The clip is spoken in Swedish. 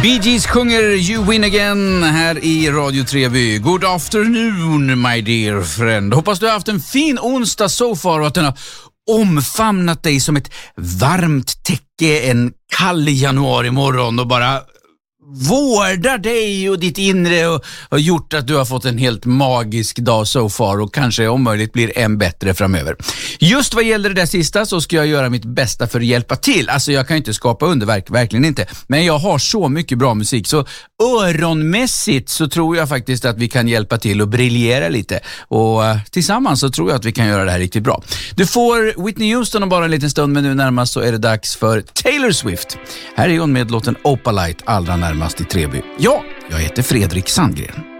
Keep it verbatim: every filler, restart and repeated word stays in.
Bee Gees sjunger You Win Again här i Radio Treby. Good afternoon, my dear friend. Hoppas du har haft en fin onsdag so far och att den har omfamnat dig som ett varmt täcke en kall januari morgon och bara vårdar dig och ditt inre och har gjort att du har fått en helt magisk dag so far och kanske om möjligt blir än bättre framöver. Just vad gäller det där sista så ska jag göra mitt bästa för att hjälpa till. Alltså jag kan inte skapa underverk, verkligen inte. Men jag har så mycket bra musik så öronmässigt så tror jag faktiskt att vi kan hjälpa till och briljera lite. Och uh, tillsammans så tror jag att vi kan göra det här riktigt bra. Du får Whitney Houston om bara en liten stund, men nu närmast så är det dags för Taylor Swift. Här är hon med låten Opalite allra närmast i Treby. Ja, jag heter Fredrik Sandgren.